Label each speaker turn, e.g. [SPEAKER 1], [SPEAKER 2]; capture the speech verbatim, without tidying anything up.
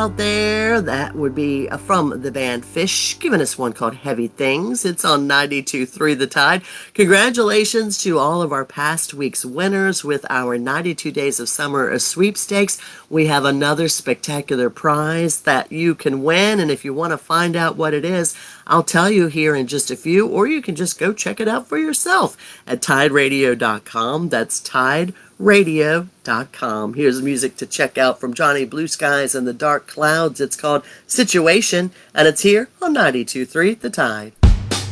[SPEAKER 1] out there. That would be uh, from the band Fish, giving us one called Heavy Things. It's on ninety-two point three The Tide. Congratulations to all of our past week's winners with our ninety-two Days of Summer sweepstakes. We have another spectacular prize that you can win, and if you want to find out what it is, I'll tell you here in just a few, or you can just go check it out for yourself at tide radio dot com. That's tide radio dot com. Here's music to check out from Johnny Blue Skies and the Dark Clouds. It's called Situation, and it's here on ninety-two point three The Tide.